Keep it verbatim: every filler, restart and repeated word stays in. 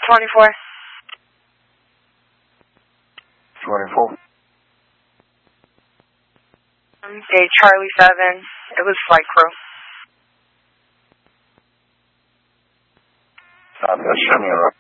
twenty-four. twenty-four. Okay, Charlie seven. It was flight crew. Uh, that's similar.